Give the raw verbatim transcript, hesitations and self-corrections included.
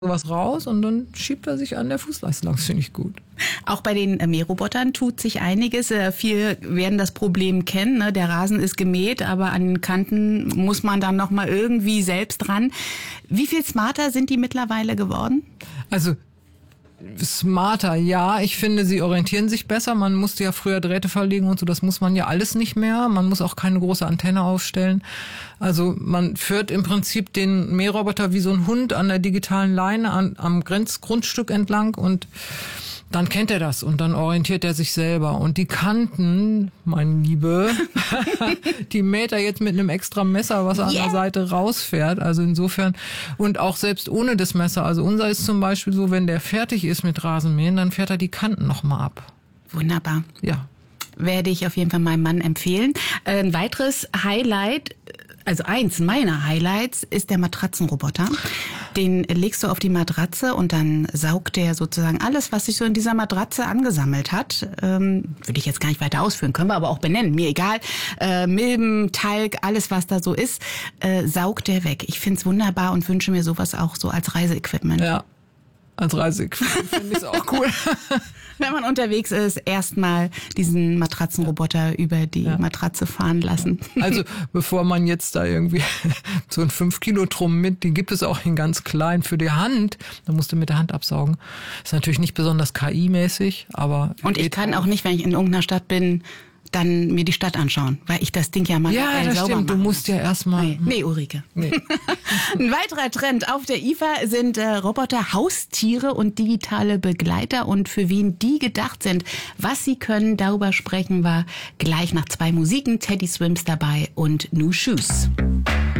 was raus und dann schiebt er sich an der Fußleiste lang. Das finde ich gut. Auch bei den Mährobotern tut sich einiges. Viele werden das Problem kennen. Ne? Der Rasen ist gemäht, aber an den Kanten muss man dann noch mal irgendwie selbst dran. Wie viel smarter sind die mittlerweile geworden? Also smarter, ja. Ich finde, sie orientieren sich besser. Man musste ja früher Drähte verlegen und so. Das muss man ja alles nicht mehr. Man muss auch keine große Antenne aufstellen. Also man führt im Prinzip den Mähroboter wie so ein Hund an der digitalen Leine an, am Grenzgrundstück entlang und dann kennt er das und dann orientiert er sich selber. Und die Kanten, mein Liebe, die mäht er jetzt mit einem extra Messer, was an yeah. der Seite rausfährt. Also insofern, und auch selbst ohne das Messer. Also unser ist zum Beispiel so, wenn der fertig ist mit Rasenmähen, dann fährt er die Kanten nochmal ab. Wunderbar. Ja. Werde ich auf jeden Fall meinem Mann empfehlen. Ein weiteres Highlight, also eins meiner Highlights, ist der Matratzenroboter. Den legst du auf die Matratze und dann saugt der sozusagen alles, was sich so in dieser Matratze angesammelt hat. Ähm, würde ich jetzt gar nicht weiter ausführen, können wir aber auch benennen, mir egal. Äh, Milben, Talg, alles was da so ist, äh, saugt der weg. Ich find's wunderbar und wünsche mir sowas auch so als Reiseequipment. Ja, als Reiseequipment finde ich auch cool. Wenn man unterwegs ist, erstmal diesen Matratzenroboter über die ja. Matratze fahren lassen. Also bevor man jetzt da irgendwie so ein fünf Kilo Drum mit, die gibt es auch in ganz klein für die Hand. Da musst du mit der Hand absaugen. Ist natürlich nicht besonders K I-mäßig, aber... Und ich kann auch nicht, wenn ich in irgendeiner Stadt bin, dann mir die Stadt anschauen, weil ich das Ding ja mal ja, das sauber stimmt. Du musst ja erstmal. Nee, nee, Ulrike. Nee. Ein weiterer Trend auf der I F A sind äh, Roboter, Haustiere und digitale Begleiter und für wen die gedacht sind, was sie können, darüber sprechen wir gleich nach zwei Musiken. Teddy Swims dabei und New Shoes.